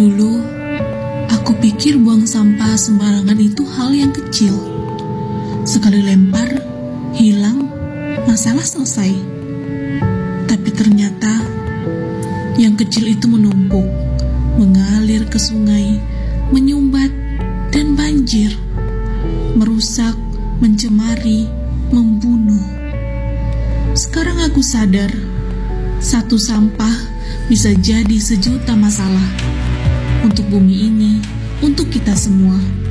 Dulu, aku pikir buang sampah sembarangan itu hal yang kecil. Sekali lempar, hilang, masalah selesai. Tapi ternyata, yang kecil itu menumpuk, mengalir ke sungai, menyumbat, dan banjir. Merusak, mencemari, membunuh. Sekarang aku sadar, satu sampah bisa jadi sejuta masalah. Untuk bumi ini, untuk kita semua.